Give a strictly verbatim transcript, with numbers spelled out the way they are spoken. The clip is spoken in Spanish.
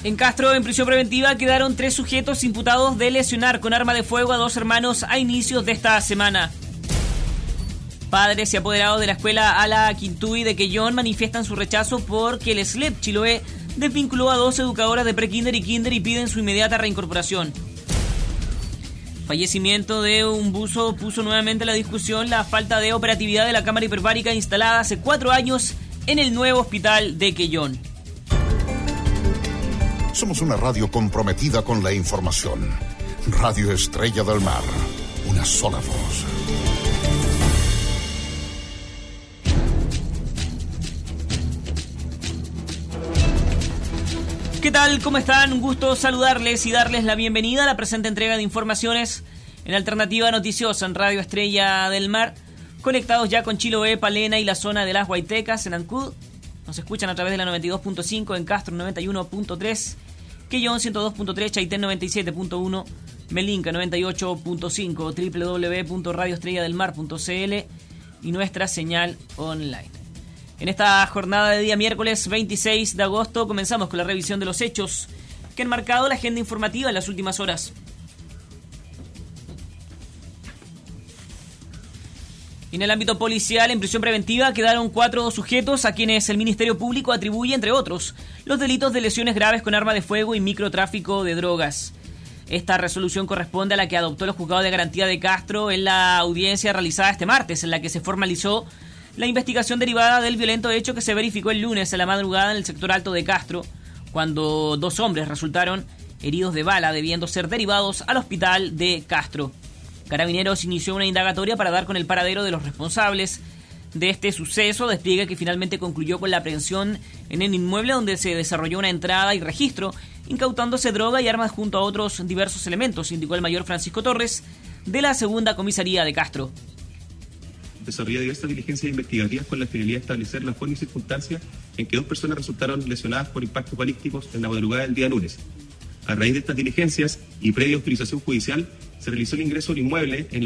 En Castro, en prisión preventiva, quedaron tres sujetos imputados de lesionar con arma de fuego a dos hermanos a inicios de esta semana. Padres y apoderados de la escuela Ala Quintuy de Quellón manifiestan su rechazo porque el S L E P Chiloé desvinculó a dos educadoras de prekinder y kinder y piden su inmediata reincorporación. Fallecimiento de un buzo puso nuevamente en la discusión la falta de operatividad de la cámara hiperbárica instalada hace cuatro años en el nuevo hospital de Quellón. Somos una radio comprometida con la información. Radio Estrella del Mar. Una sola voz. ¿Qué tal? ¿Cómo están? Un gusto saludarles y darles la bienvenida a la presente entrega de informaciones en Alternativa Noticiosa en Radio Estrella del Mar. Conectados ya con Chiloé, Palena y la zona de las Huaytecas en Ancud. Nos escuchan a través de la noventa y dos punto cinco, en Castro noventa y uno punto tres, Quellón ciento dos punto tres, Chaitén noventa y siete punto uno, Melinca noventa y ocho punto cinco, doble u doble u doble u punto radio estrella del mar punto c l y nuestra señal online. En esta jornada de día miércoles veintiséis de agosto comenzamos con la revisión de los hechos que han marcado la agenda informativa en las últimas horas. En el ámbito policial, en prisión preventiva, quedaron cuatro sujetos a quienes el Ministerio Público atribuye, entre otros, los delitos de lesiones graves con arma de fuego y microtráfico de drogas. Esta resolución corresponde a la que adoptó el Juzgado de Garantía de Castro en la audiencia realizada este martes, en la que se formalizó la investigación derivada del violento hecho que se verificó el lunes a la madrugada en el sector alto de Castro, cuando dos hombres resultaron heridos de bala, debiendo ser derivados al hospital de Castro. Carabineros inició una indagatoria para dar con el paradero de los responsables de este suceso, despliegue que finalmente concluyó con la aprehensión en el inmueble donde se desarrolló una entrada y registro, incautándose droga y armas junto a otros diversos elementos, indicó el mayor Francisco Torres de la segunda comisaría de Castro. Desarrolló diversas diligencias investigativas con la finalidad de establecer las formas y circunstancias en que dos personas resultaron lesionadas por impactos balísticos en la madrugada del día lunes. A raíz de estas diligencias y previa autorización judicial, se realizó el ingreso al inmueble en